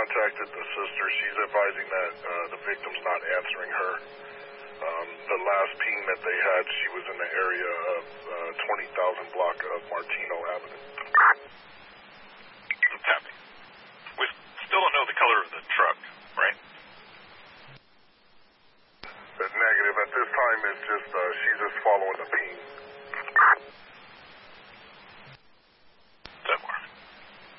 contacted the sister. She's advising that the victim's not answering her. The last ping that they had, she was in the area of 20,000 block of Martino Avenue. Copy. We still don't know the color of the truck, right? Negative. At this time, it's just she's just following the ping.